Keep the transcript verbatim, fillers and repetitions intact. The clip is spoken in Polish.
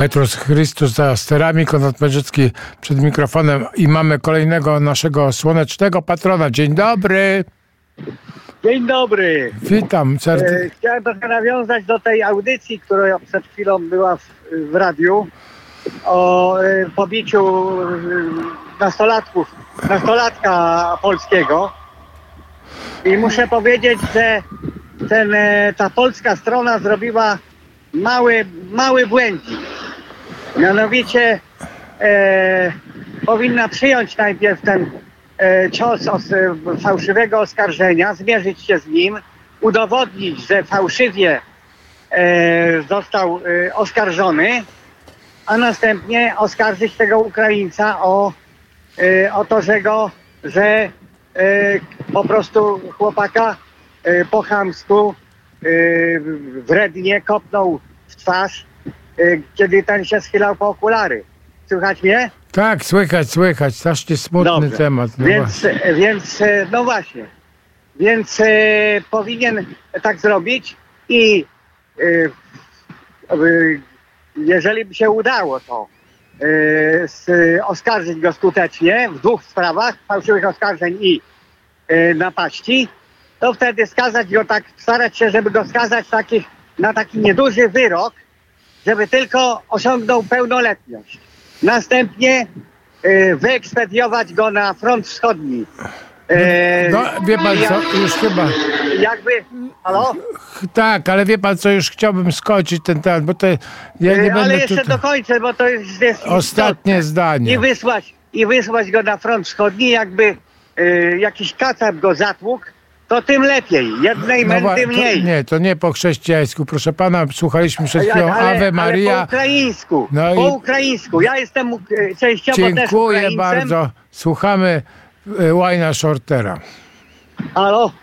Petrus Chrystus za sterami, Konrad Mędrzecki przed mikrofonem i mamy kolejnego naszego słonecznego patrona. Dzień dobry. Dzień dobry. Witam. E, chciałem trochę nawiązać do tej audycji, która przed chwilą była w, w radiu o e, pobiciu e, nastolatków, nastolatka polskiego. I muszę powiedzieć, że ten, e, ta polska strona zrobiła mały, mały błędzik. Mianowicie e, powinna przyjąć najpierw ten e, cios os, e, fałszywego oskarżenia, zmierzyć się z nim, udowodnić, że fałszywie e, został e, oskarżony, a następnie oskarżyć tego Ukraińca o, e, o to, że go, że e, po prostu chłopaka e, po chamsku e, wrednie kopnął w twarz, kiedy ten się schylał po okulary. Słychać mnie? Tak, słychać, słychać. Strasznie smutny Dobrze. temat. No więc, więc, no właśnie. Więc e, powinien tak zrobić i e, e, jeżeli by się udało to e, s, oskarżyć go skutecznie w dwóch sprawach, fałszywych oskarżeń i e, napaści, to wtedy skazać go tak, starać się, żeby go skazać takich, na taki nieduży wyrok, żeby tylko osiągnął pełnoletność. Następnie y, wyekspediować go na front wschodni. Y, no, wie pan co, już chyba... Jakby... Halo? Tak, ale wie pan co, już chciałbym skończyć ten temat, bo to ja nie y, będę Ale jeszcze tutaj... dokończę, bo to jest... jest Ostatnie istotne. zdanie. I wysłać, I wysłać go na front wschodni, jakby y, jakiś kacap go zatłukł, to tym lepiej. Jednej No, mędy to, mniej. nie, to nie po chrześcijańsku. Proszę pana, słuchaliśmy przed chwilą ale, Ave Maria. Ale po ukraińsku. No po i... ukraińsku. Ja jestem y, częściowo też Dziękuję Ukraińcem. bardzo. Słuchamy y, Wayna Shortera. Halo?